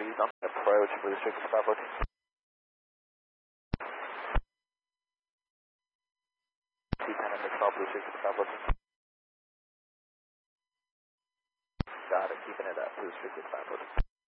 He's on approach, blue restricted stop looking. T10 and mid-stop, blue restricted stop looking. Got it, keeping it up, blue restricted stop looking.